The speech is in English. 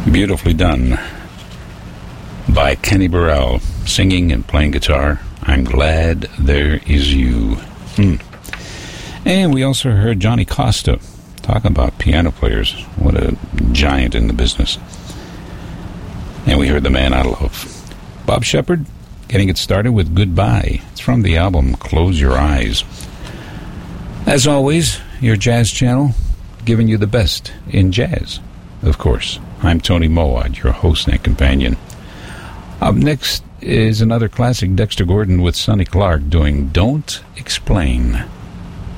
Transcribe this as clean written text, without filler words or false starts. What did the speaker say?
Beautifully done by Kenny Burrell, singing and playing guitar. I'm Glad There Is You. And we also heard Johnny Costa. Talk about piano players. What a giant in the business. And we heard The Man I Love. Bob Shepard getting it started with Goodbye. It's from the album Close Your Eyes. As always, your jazz channel, giving you the best in jazz, of course. I'm Tony Mowat, your host and companion. Up next is another classic, Dexter Gordon with Sonny Clark doing Don't Explain.